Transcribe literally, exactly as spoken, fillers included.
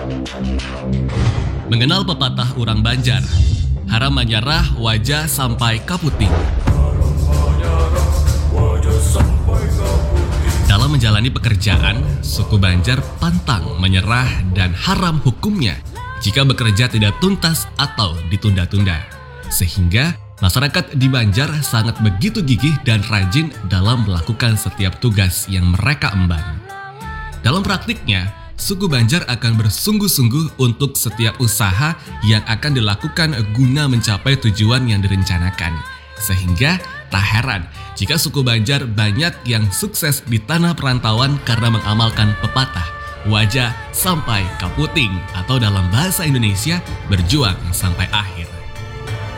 Mengenal pepatah orang Banjar, haram menyerah wajah sampai kaputing. Dalam menjalani pekerjaan, suku Banjar pantang menyerah dan haram hukumnya jika bekerja tidak tuntas atau ditunda-tunda. Sehingga masyarakat di Banjar sangat begitu gigih dan rajin dalam melakukan setiap tugas yang mereka emban. Dalam praktiknya, suku Banjar akan bersungguh-sungguh untuk setiap usaha yang akan dilakukan guna mencapai tujuan yang direncanakan. Sehingga tak heran jika suku Banjar banyak yang sukses di tanah perantauan karena mengamalkan pepatah wajah sampai kaputing atau dalam bahasa Indonesia berjuang sampai akhir.